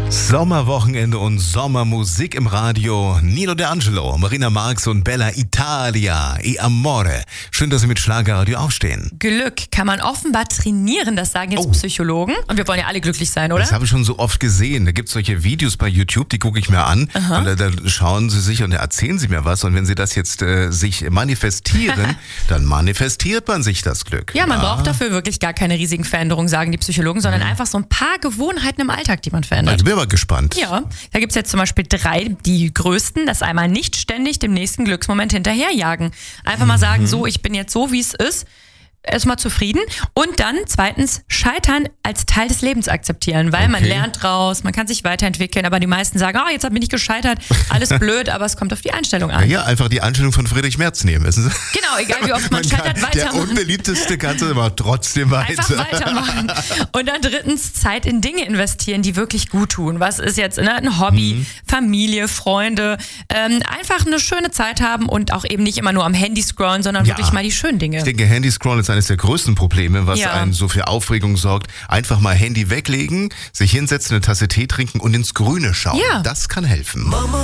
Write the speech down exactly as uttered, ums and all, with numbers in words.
Sommerwochenende und Sommermusik im Radio. Nino D'Angelo, Marina Marx und Bella Italia, E Amore. Schön, dass Sie mit Schlagerradio aufstehen. Glück kann man offenbar trainieren, das sagen jetzt Oh. Psychologen. Und wir wollen ja alle glücklich sein, oder? Das habe ich schon so oft gesehen. Da gibt es solche Videos bei YouTube, die gucke ich mir an. Aha. Und da, da schauen Sie sich und da erzählen Sie mir was. Und wenn Sie das jetzt äh, sich manifestieren, dann manifestiert man sich das Glück. Ja, man Ah. braucht dafür wirklich gar keine riesigen Veränderungen, sagen die Psychologen, sondern einfach so ein paar Gewohnheiten im Alltag, die man verändert. Ich bin aber gespannt. Ja, da gibt's jetzt zum Beispiel drei, die größten. Das einmal nicht ständig dem nächsten Glücksmoment hinterherjagen. Einfach mal sagen, so, ich bin jetzt so, wie es ist. Erstmal zufrieden. Und dann zweitens Scheitern als Teil des Lebens akzeptieren, weil man Okay. lernt draus, man kann sich weiterentwickeln, aber die meisten sagen, oh, jetzt bin ich gescheitert, alles blöd, aber es kommt auf die Einstellung an. Ja, einfach die Einstellung von Friedrich Merz nehmen, wissen Sie? Genau, egal wie oft man, Man scheitert, kann, der weitermachen. unbeliebteste kannst du aber trotzdem weiter. Einfach weitermachen. Und dann drittens Zeit in Dinge investieren, die wirklich gut tun. Was ist jetzt ne, ein Hobby, Mhm. Familie, Freunde. Ähm, einfach eine schöne Zeit haben und auch eben nicht immer nur am Handy scrollen, sondern Ja. wirklich mal die schönen Dinge. Ich denke, Handyscrollen ist eines der größten Probleme, was Ja. einen so für Aufregung sorgt. Einfach mal Handy weglegen, sich hinsetzen, eine Tasse Tee trinken und ins Grüne schauen. Ja. Das kann helfen. Mama